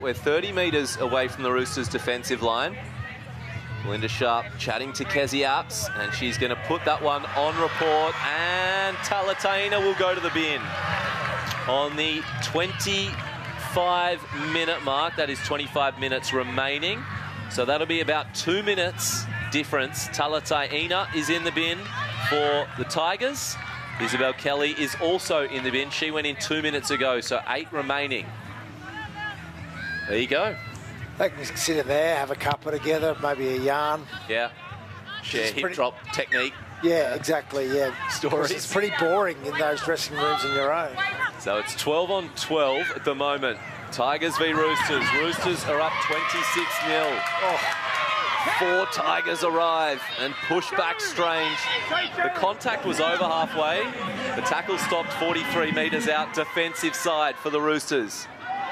We're 30 metres away from the Roosters' defensive line. Linda Sharp chatting to Kezie Apps, and she's going to put that one on report, and Talataina will go to the bin. On the 25-minute mark, that is 25 minutes remaining, so that'll be about 2 minutes difference. Talataina is in the bin for the Tigers. Isabel Kelly is also in the bin. She went in 2 minutes ago, so 8 remaining. There you go. They can sit in there, have a cuppa together, maybe a yarn. Yeah. Share hip drop technique. Yeah, exactly, yeah. Stories. It's pretty boring in those dressing rooms in your own. So it's 12 on 12 at the moment. Tigers v Roosters. Roosters are up 26-0. Oh. 4 Tigers arrive and push back Strange. The contact was over halfway. The tackle stopped 43 metres out, defensive side for the Roosters.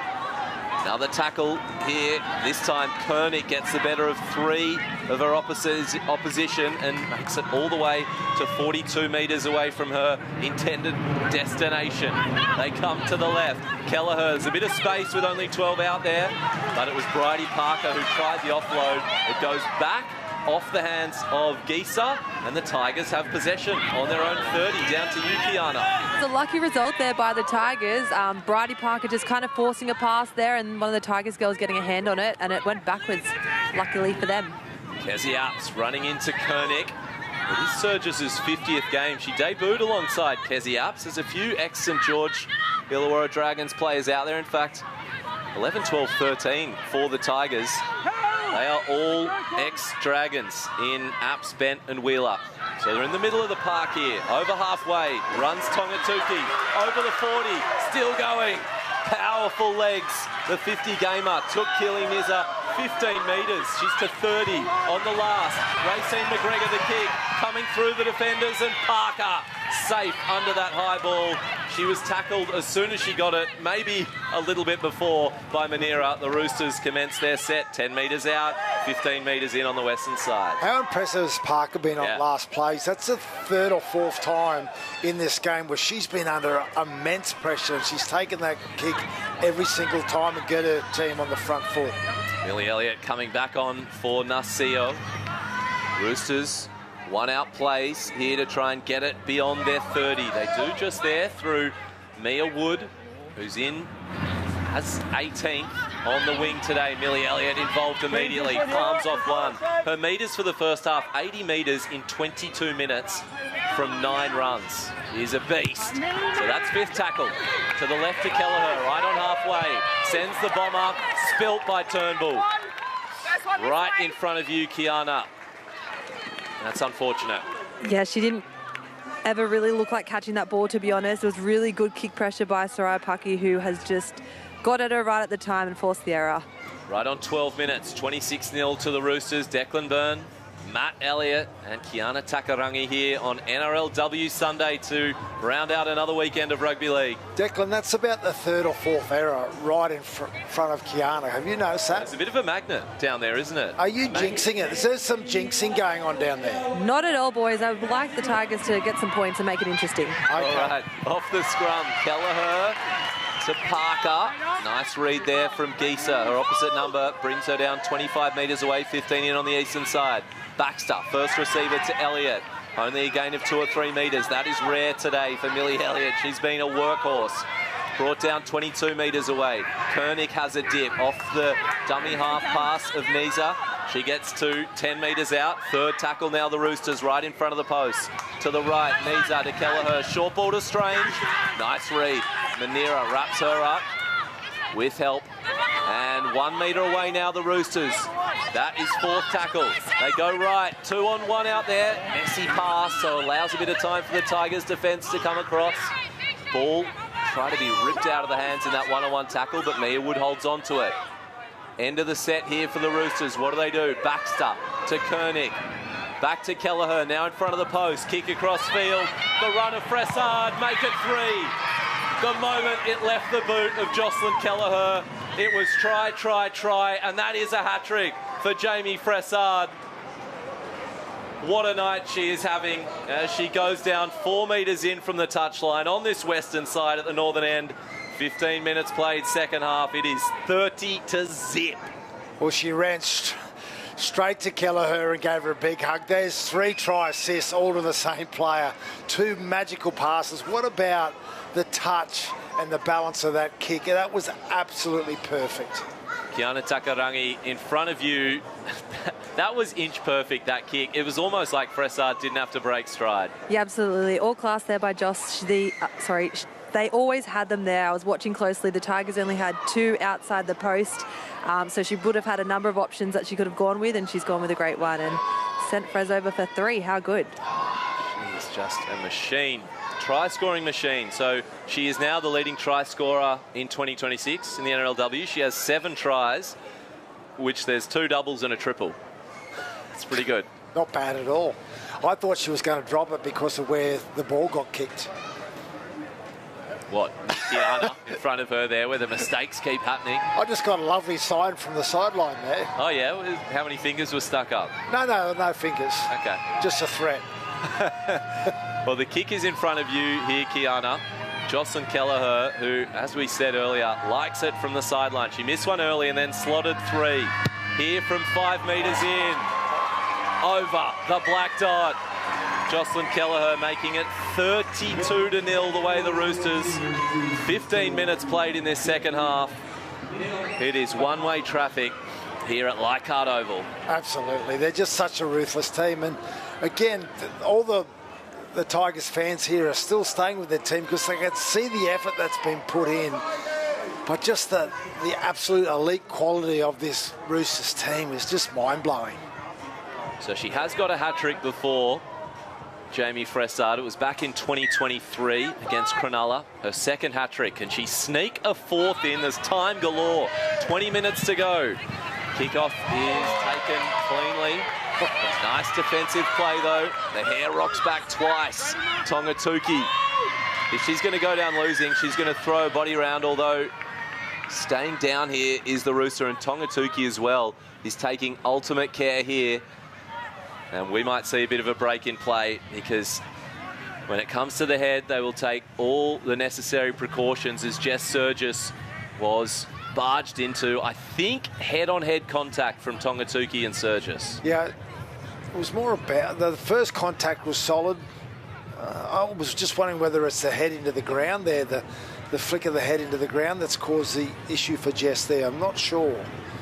Another tackle here. This time Koenig gets the better of 3 of her opposition and makes it all the way to 42 metres away from her intended destination. They come to the left. Kelleher's a bit of space with only 12 out there, but it was Bridie Parker who tried the offload. It goes back off the hands of Geisa, and the Tigers have possession on their own 30, down to you, Kiana. It's a lucky result there by the Tigers. Bridie Parker just kind of forcing a pass there, and one of the Tigers girls getting a hand on it, and it went backwards, luckily for them. Kezie Apps running into Koenig. It is Surges' 50th game. She debuted alongside Kezie Apps. There's a few ex-St George Illawarra Dragons players out there. In fact, 11, 12, 13 for the Tigers. They are all ex-Dragons in Apps, Bent and Wheeler. So they're in the middle of the park here. Over halfway, runs Tongatuki. Over the 40, still going. Powerful legs. The 50-gamer took Keely Mizza 15 metres. She's to 30 on the last. Racine McGregor the kick, coming through the defenders, and Parker safe under that high ball. She was tackled as soon as she got it, maybe a little bit before, by Manera. The Roosters commenced their set 10 metres out, 15 metres in on the western side. How impressive has Parker been on last plays? That's the 3rd or 4th time in this game where she's been under immense pressure, and she's taken that kick every single time and get her team on the front foot. Millie Elliott coming back on for Nasio. Roosters, 1-out plays here to try and get it beyond their 30. They do just there through Mia Wood, who's in as 18th on the wing today. Millie Elliott involved immediately, palms off one. Her metres for the first half, 80 metres in 22 minutes from 9 runs. She's a beast. So that's 5th tackle. To the left to Kelleher, right on halfway. Sends the bomb up, spilt by Turnbull. Right in front of you, Kiana. That's unfortunate. Yeah, she didn't ever really look like catching that ball, to be honest. It was really good kick pressure by Soraya Paki, who has just got at her right at the time and forced the error. Right on 12 minutes, 26-0 to the Roosters. Declan Byrne, Matt Elliott and Kiana Takarangi here on NRLW Sunday to round out another weekend of rugby league. Declan, that's about the 3rd or 4th error right in front of Kiana. Have you noticed that? It's a bit of a magnet down there, isn't it? Are you jinxing it? Is there some jinxing going on down there? Not at all, boys. I would like the Tigers to get some points and make it interesting. Okay. All right, off the scrum, Kelleher to Parker. Nice read there from Geisa. Her opposite number brings her down 25 metres away, 15 in on the eastern side. Baxter, first receiver to Elliott. Only a gain of 2 or 3 metres. That is rare today for Millie Elliott. She's been a workhorse. Brought down 22 metres away. Koenig has a dip off the dummy half pass of Nisa. She gets to 10 metres out. 3rd tackle now, the Roosters, right in front of the post. To the right, Nisa to Kelleher. Short ball to Strange. Nice read. Manera wraps her up with help. And 1 metre away now, the Roosters. That is 4th tackle. They go right. 2-on-1 out there. Messy pass, so allows a bit of time for the Tigers' defence to come across. Ball try to be ripped out of the hands in that 1-on-1 tackle, but Mia Wood holds on to it. End of the set here for the Roosters. What do? Baxter to Koenig. Back to Kelleher, now in front of the post. Kick across field. The run of Fressard, make it 3. The moment it left the boot of Jocelyn Kelleher, it was try, and that is a hat-trick for Jamie Fressard. What a night she is having as she goes down 4 metres in from the touchline on this western side at the northern end 15 minutes played, second half. It is 30-0. Well, she ran straight to Kelleher and gave her a big hug. There's 3 try assists, all to the same player. 2 magical passes. What about the touch and the balance of that kick? That was absolutely perfect. Keana Takarangi in front of you. That was inch perfect, that kick. It was almost like Fressard didn't have to break stride. Yeah, absolutely. All class there by Joss. They always had them there. I was watching closely. The Tigers only had 2 outside the post. So she would have had a number of options that she could have gone with, and she's gone with a great one and sent Frez over for 3. How good. She's just a machine. Try-scoring machine. So she is now the leading try scorer in 2026 in the NRLW. She has 7 tries, which there's 2 doubles and a triple. It's pretty good. Not bad at all. I thought she was going to drop it because of where the ball got kicked. What? Keana in front of her there, where the mistakes keep happening. I just got a lovely sign from the sideline there. Oh, yeah? How many fingers were stuck up? No fingers. Okay. Just a threat. Well, the kick is in front of you here, Keana. Jocelyn Kelleher, who, as we said earlier, likes it from the sideline. She missed one early and then slotted 3. Here from 5 metres in. Over the black dot. Jocelyn Kelleher making it 32-0 the way the Roosters. 15 minutes played in this second half. It is one-way traffic here at Leichhardt Oval. Absolutely. They're just such a ruthless team. And again, all the Tigers fans here are still staying with their team because they can see the effort that's been put in. But just the absolute elite quality of this Roosters team is just mind-blowing. So she has got a hat-trick before, Jamie Fressard. It was back in 2023 against Cronulla. Her second hat-trick. Can she sneak a 4th in? There's time galore. 20 minutes to go. Kickoff is taken cleanly. Nice defensive play, though. The hair rocks back twice. Tongatuki. If she's going to go down losing, she's going to throw a body round, although staying down here is the Rooster, and Tongatuki as well is taking ultimate care here. And we might see a bit of a break in play because when it comes to the head, they will take all the necessary precautions as Jess Surgis was barged into, I think, head-on-head contact from Tongatuki and Surgis. Yeah, it was more about the first contact was solid. I was just wondering whether it's the head into the ground there, the flick of the head into the ground that's caused the issue for Jess there. I'm not sure.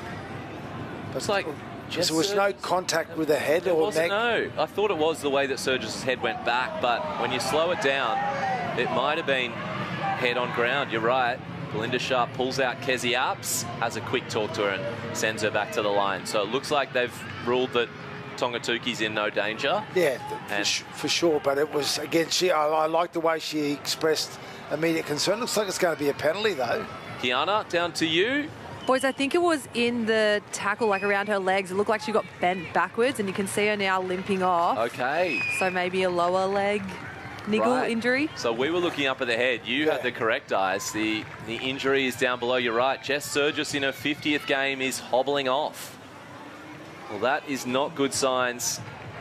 But it's like... So there was no contact with the head or neck? No, I thought it was the way that Surgis' head went back, but when you slow it down, it might have been head on ground. You're right. Belinda Sharp pulls out Kezi Arps, has a quick talk to her and sends her back to the line. So it looks like they've ruled that Tongatuki's in no danger. Yeah, for sure. But it was, again, I like the way she expressed immediate concern. Looks like it's going to be a penalty, though. Keana, down to you. Boys, I think it was in the tackle, like around her legs. It looked like she got bent backwards, and you can see her now limping off. Okay. So maybe a lower leg niggle injury. So we were looking up at the head. You had the correct eyes. The injury is down below. You're right. Jess Surgis in her 50th game is hobbling off. Well, that is not good signs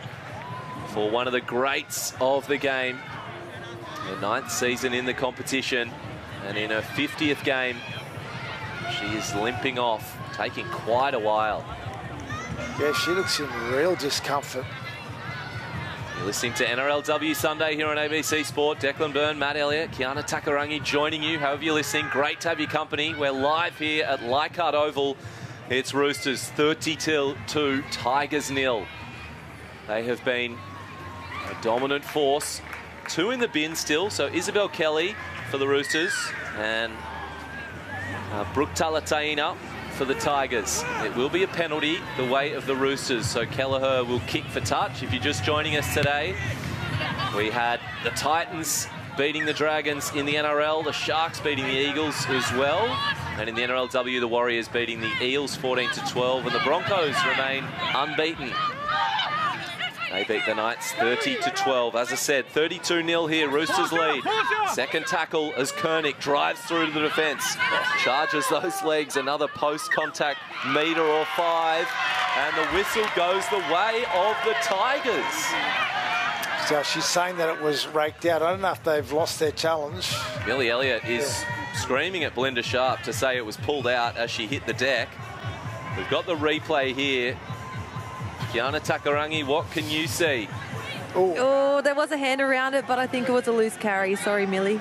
for one of the greats of the game. Her 9th season in the competition, and in her 50th game, she is limping off, taking quite a while. Yeah, she looks in real discomfort. You're listening to NRLW Sunday here on ABC Sport. Declan Byrne, Matt Elliott, Keana Takarangi joining you. However you're listening, great to have your company. We're live here at Leichhardt Oval. It's Roosters 30-2, Tigers 0. They have been a dominant force. 2 in the bin still, so Isabel Kelly for the Roosters and Brooke Talataina for the Tigers. It will be a penalty the way of the Roosters, so Kelleher will kick for touch. If you're just joining us today, we had the Titans beating the Dragons in the NRL, the Sharks beating the Eagles as well, and in the NRLW, the Warriors beating the Eels 14-12, and the Broncos remain unbeaten. They beat the Knights 30-12. As I said, 32-0 here. Roosters lead. Second tackle as Kernick drives through to the defence. Charges those legs. Another post-contact metre or 5. And the whistle goes the way of the Tigers. So she's saying that it was raked out. I don't know if they've lost their challenge. Millie Elliott is screaming at Belinda Sharp to say it was pulled out as she hit the deck. We've got the replay here. Kiana Takarangi, what can you see? Oh, there was a hand around it, but I think it was a loose carry. Sorry, Millie.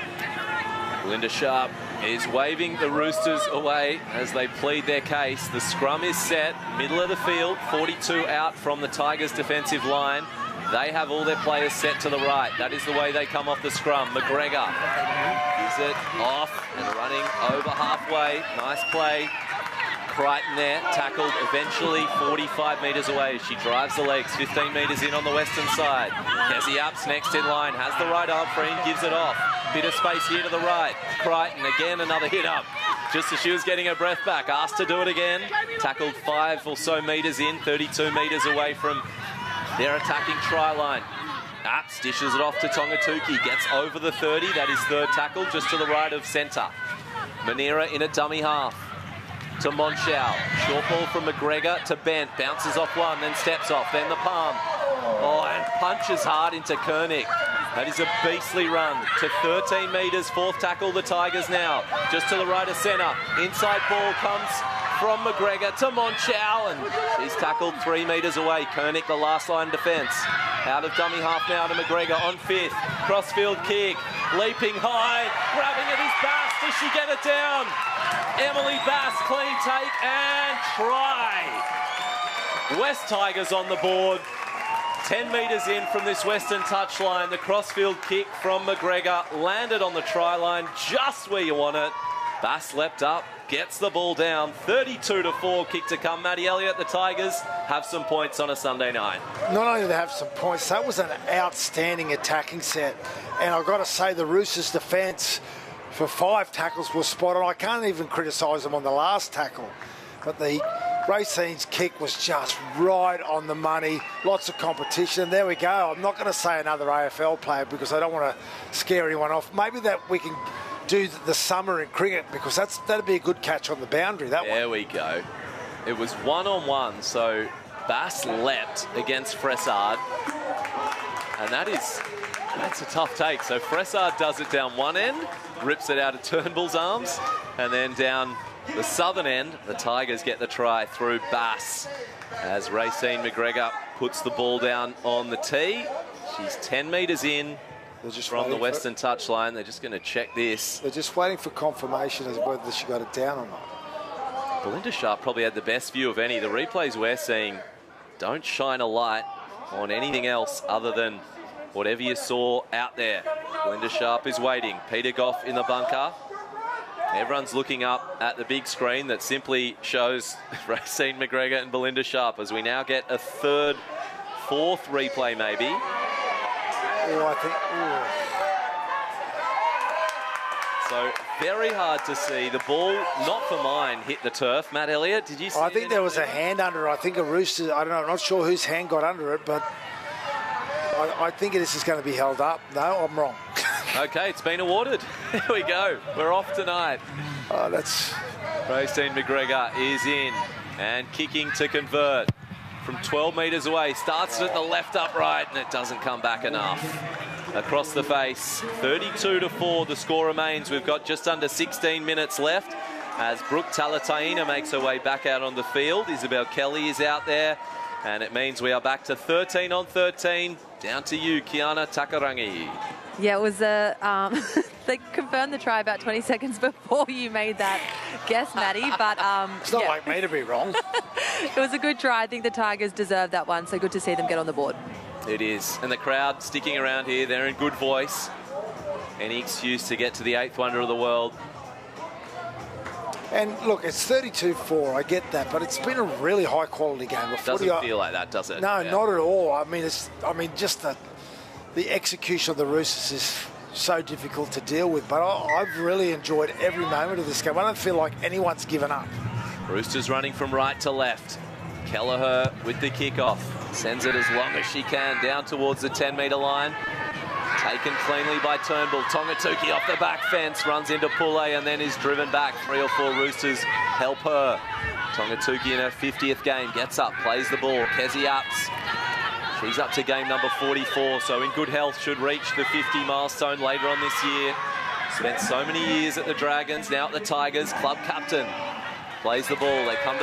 Belinda Sharp is waving the Roosters away as they plead their case. The scrum is set, middle of the field, 42 out from the Tigers' defensive line. They have all their players set to the right. That is the way they come off the scrum. McGregor gives it off and running over halfway. Nice play. Crichton there, tackled eventually 45 metres away. She drives the legs, 15 metres in on the western side. Kezzy Apps next in line, has the right arm free and gives it off. Bit of space here to the right. Crichton again, another hit up. Just as she was getting her breath back, asked to do it again. Tackled 5 or so metres in, 32 metres away from their attacking try line. Apps dishes it off to Tongatuki, gets over the 30, that is third tackle, just to the right of centre. Manera in a dummy half to Monschau. Short ball from McGregor to Bent, bounces off one, then steps off, then the palm. Oh, and punches hard into Koenig. That is a beastly run to 13 metres, fourth tackle the Tigers now. Just to the right of centre, inside ball comes from McGregor to Monschau, and she's tackled 3 metres away. Koenig, the last line defence. Out of dummy half now to McGregor on fifth. Crossfield kick, leaping high, grabbing it is Bass. Does she get it down? Emily Bass, clean take and try. West Tigers on the board. 10 metres in from this western touchline. The crossfield kick from McGregor landed on the try line just where you want it. Bass leapt up, gets the ball down. 32-4, kick to come. Maddie Elliott, the Tigers have some points on a Sunday night. Not only do they have some points, that was an outstanding attacking set. And I've got to say, the Roosters' defence for 5 tackles was spot on. I can't even criticise them on the last tackle. But the Racine's kick was just right on the money. Lots of competition. There we go. I'm not going to say another AFL player because I don't want to scare anyone off. Maybe that we can do the summer in cricket because that'd be a good catch on the boundary. There we go. It was 1-on-1, so Bass leapt against Fressard. And that's a tough take. So Fressard does it down one end, rips it out of Turnbull's arms, and then down the southern end, the Tigers get the try through Bass as Racine McGregor puts the ball down on the tee. She's 10 metres in from the western touchline. They're just going to check this. They're just waiting for confirmation as whether she got it down or not. Belinda Sharp probably had the best view of any. The replays we're seeing don't shine a light on anything else other than whatever you saw out there. Belinda Sharp is waiting. Peter Goff in the bunker. Everyone's looking up at the big screen that simply shows Racine McGregor and Belinda Sharp as we now get a third, fourth replay maybe. Oh, I think... So very hard to see. The ball, not for mine, hit the turf. Matt Elliott, did you see? I think there was a hand under it. I think a Rooster, I don't know, I'm not sure whose hand got under it, but I think this is going to be held up. No, I'm wrong. Okay, it's been awarded. Here we go. We're off tonight. Oh, that's... Racine McGregor is in and kicking to convert from 12 metres away. Starts it at the left upright and it doesn't come back enough. Across the face, 32-4 the score remains. We've got just under 16 minutes left as Brooke Talataina makes her way back out on the field. Isabel Kelly is out there and it means we are back to 13 on 13. Down to you, Kiana Takarangi. Yeah, it was they confirmed the try about 20 seconds before you made that guess, Maddie. But it's not like me to be wrong. It was a good try. I think the Tigers deserved that one, so good to see them get on the board. It is. And the crowd sticking around here, they're in good voice. Any excuse to get to the 8th wonder of the world. And look, it's 32-4, I get that, but it's been a really high quality game. Doesn't feel like that, does it? No, not at all. I mean, just the execution of the Roosters is so difficult to deal with, but I've really enjoyed every moment of this game. I don't feel like anyone's given up. Roosters running from right to left. Kelleher with the kickoff. Sends it as long as she can down towards the 10-metre line. Taken cleanly by Turnbull. Tongatuki off the back fence, runs into Poulet and then is driven back. 3 or 4 Roosters help her. Tongatuki in her 50th game, gets up, plays the ball. Kezzy Apps She's up to game number 44, so in good health, should reach the 50 milestone later on this year. Spent so many years at the Dragons, now at the Tigers. Club captain plays the ball. They come to